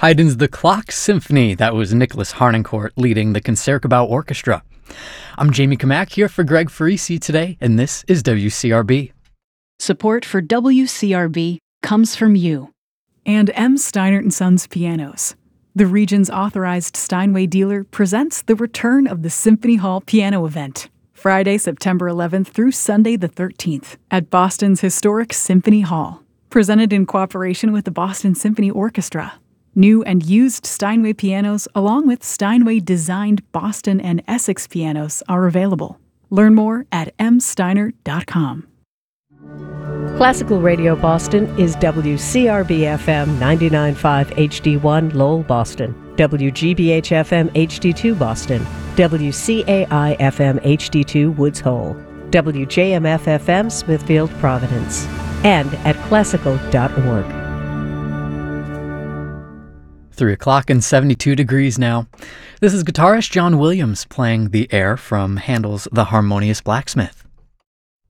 Haydn's The Clock Symphony. That was Nicholas Harnoncourt leading the Concertgebouw Orchestra. I'm Jamie Kamak here for Greg Farisi today, and this is WCRB. Support for WCRB comes from you. And M. Steinert & Sons Pianos. The region's authorized Steinway dealer presents the return of the Symphony Hall Piano Event, Friday, September 11th through Sunday the 13th at Boston's historic Symphony Hall. Presented in cooperation with the Boston Symphony Orchestra. New and used Steinway pianos, along with Steinway-designed Boston and Essex pianos, are available. Learn more at msteiner.com. Classical Radio Boston is WCRB-FM 99.5 HD1 Lowell, Boston, WGBH-FM HD2 Boston, WCAI-FM HD2 Woods Hole, WJMF-FM Smithfield, Providence, and at classical.org. 3 o'clock and 72 degrees now. This is guitarist John Williams playing the air from Handel's The Harmonious Blacksmith.